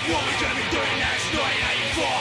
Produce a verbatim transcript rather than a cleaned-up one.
What we gonna be doing next? nineteen eighty-four.